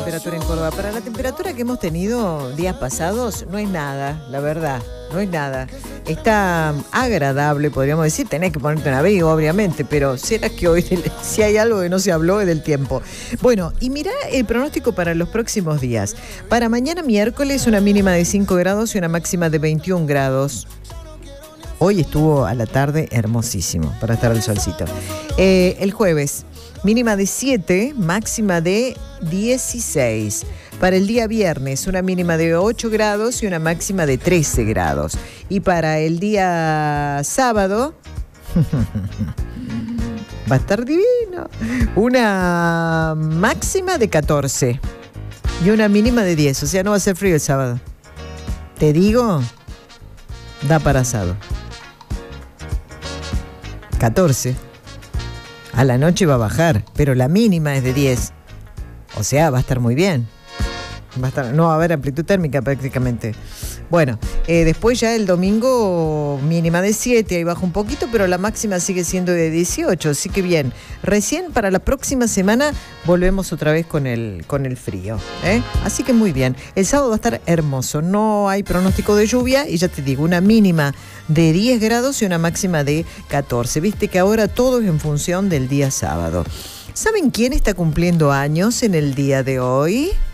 Temperatura en Córdoba. Para la temperatura que hemos tenido días pasados, no es nada, la verdad, no es nada. Está agradable, podríamos decir. Tenés que ponerte un abrigo, obviamente, pero será que hoy, si hay algo que no se habló, es del tiempo. Bueno, y mirá el pronóstico para los próximos días. Para mañana miércoles, una mínima de 5 grados y una máxima de 21 grados. Hoy estuvo a la tarde hermosísimo para estar al solcito. El jueves, mínima de 7, máxima de 16. Para el día viernes, una mínima de 8 grados y una máxima de 13 grados. Y para el día sábado, va a estar divino. Una máxima de 14 y una mínima de 10. O sea, no va a ser frío el sábado. Te digo, da para asado. 14. A la noche va a bajar, pero la mínima es de 10. O sea, va a estar muy bien. No va a haber amplitud térmica prácticamente. Bueno, después ya el domingo mínima de 7, ahí baja un poquito, pero la máxima sigue siendo de 18, así que bien. Recién para la próxima semana volvemos otra vez con el frío, ¿eh? Así que muy bien. El sábado va a estar hermoso, no hay pronóstico de lluvia y ya te digo, una mínima de 10 grados y una máxima de 14. Viste que ahora todo es en función del día sábado. ¿Saben quién está cumpliendo años en el día de hoy?